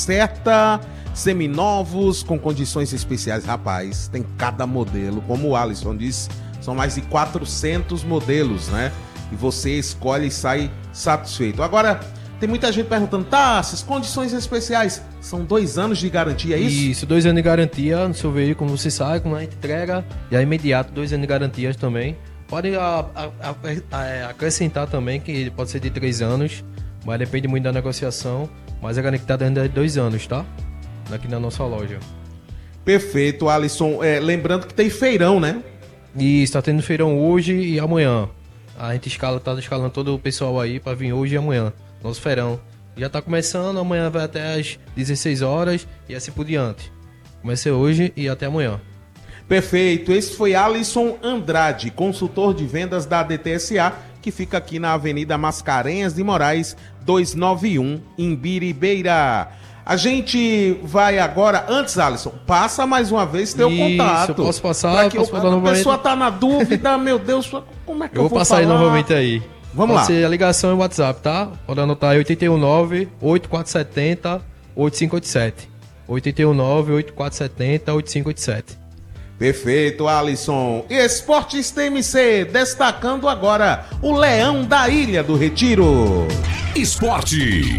Certa, seminovos com condições especiais. Rapaz, tem cada modelo, como o Alisson disse, são mais de 400 modelos, né? E você escolhe e sai satisfeito. Agora, tem muita gente perguntando, tá, essas condições especiais são 2 anos de garantia, é isso? Isso, 2 anos de garantia no seu veículo, você sai, como a gente entrega, e é imediato, 2 anos de garantia também. Pode acrescentar também, que pode ser de 3 anos, mas depende muito da negociação, mas a garantia ainda é de 2 anos, tá? Aqui na nossa loja. Perfeito, Alisson. Lembrando que tem feirão, né? Isso, tá tendo feirão hoje e amanhã. A gente tá escalando todo o pessoal aí para vir hoje e amanhã. Nosso feirão já tá começando, amanhã vai até às 16 horas e assim por diante. Comecei hoje e até amanhã. Perfeito, esse foi Alisson Andrade, consultor de vendas da DTSA, que fica aqui na Avenida Mascarenhas de Moraes, 291, em Biribeira. A gente vai agora, antes, Alisson, passa mais uma vez teu contato. Eu posso passar, a pessoa tá na dúvida, meu Deus, como é que eu vou passar falar? aí novamente aí. Vamos lá. Pode ser a ligação e o WhatsApp, tá? Pode anotar aí 819-8470-8587. 819-8470-8587. Perfeito, Alisson. Esportes TMC, destacando agora o Leão da Ilha do Retiro. Esporte.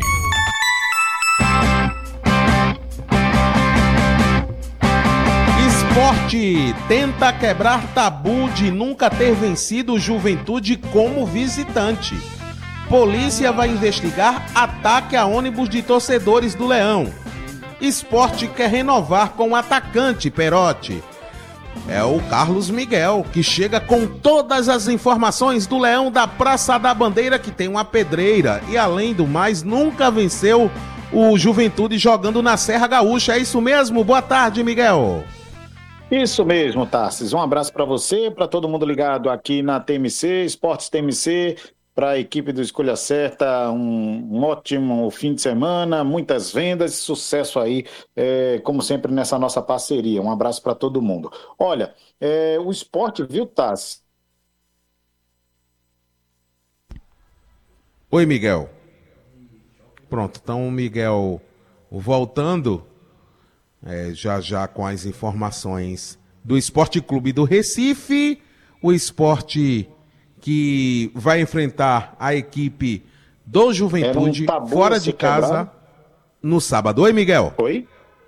Esporte tenta quebrar tabu de nunca ter vencido Juventude como visitante. Polícia vai investigar ataque a ônibus de torcedores do Leão. Esporte quer renovar com o atacante Perotti. É o Carlos Miguel, que chega com todas as informações do Leão da Praça da Bandeira, que tem uma pedreira. E além do mais, nunca venceu o Juventude jogando na Serra Gaúcha. É isso mesmo? Boa tarde, Miguel. Isso mesmo, Tarsis. Um abraço para você, para todo mundo ligado aqui na TMC, Esportes TMC, para a equipe do Escolha Certa, um ótimo fim de semana, muitas vendas e sucesso aí, como sempre, nessa nossa parceria. Um abraço para todo mundo. Olha, o esporte, viu, Tarsis? Oi, Miguel. Pronto, então o Miguel voltando... já com as informações do Esporte Clube do Recife, o esporte que vai enfrentar a equipe do Juventude fora de casa no sábado. Oi, Miguel. Oi?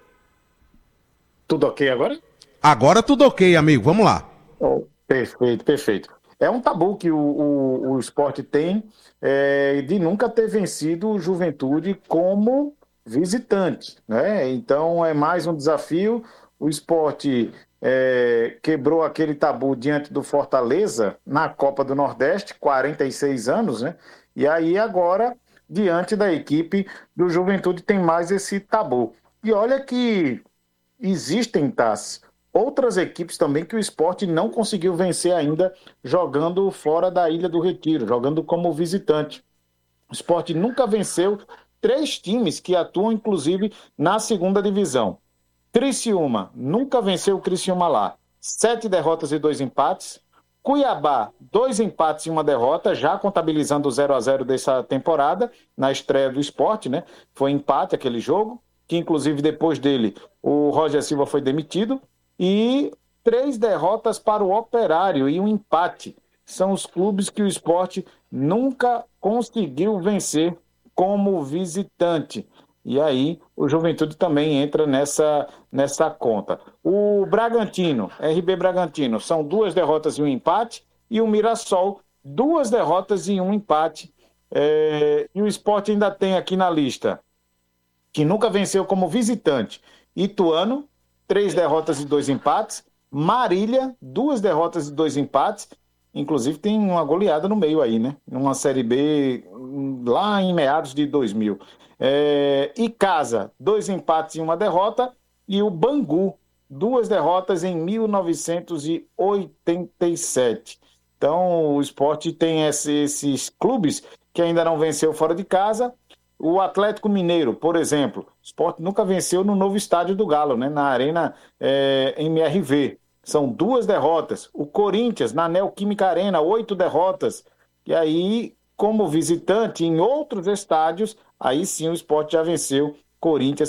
Tudo ok agora? Agora tudo ok, amigo. Vamos lá. Oh, perfeito. É um tabu que o esporte tem de nunca ter vencido o Juventude como visitante, né? Então é mais um desafio. O esporte quebrou aquele tabu diante do Fortaleza na Copa do Nordeste, 46 anos, né? E aí agora, diante da equipe do Juventude, tem mais esse tabu. E olha que existem, Tassi, outras equipes também que o esporte não conseguiu vencer ainda jogando fora da Ilha do Retiro, jogando como visitante. O esporte nunca venceu 3 times que atuam, inclusive, na segunda divisão. Criciúma, nunca venceu o Criciúma lá. 7 derrotas e 2 empates. Cuiabá, 2 empates e 1 derrota, já contabilizando o 0-0 dessa temporada, na estreia do esporte, né? Foi empate aquele jogo, que inclusive depois dele o Roger Silva foi demitido. E 3 derrotas para o Operário e um empate. São os clubes que o esporte nunca conseguiu vencer como visitante. E aí o Juventude também entra nessa conta. O Bragantino, RB Bragantino, são 2 derrotas e 1 empate. E o Mirassol, 2 derrotas e 1 empate. E o Sport ainda tem aqui na lista, que nunca venceu como visitante, Ituano, 3 derrotas e 2 empates. Marília, 2 derrotas e 2 empates. Inclusive tem uma goleada no meio aí, né? Numa Série B lá em meados de 2000. Icasa, 2 empates e 1 derrota. E o Bangu, 2 derrotas em 1987. Então o esporte tem esses clubes que ainda não venceu fora de casa. O Atlético Mineiro, por exemplo, o esporte nunca venceu no novo estádio do Galo, né? Na Arena MRV. São 2 derrotas. O Corinthians, na Neoquímica Arena, 8 derrotas. E aí, como visitante, em outros estádios, aí sim o esporte já venceu Corinthians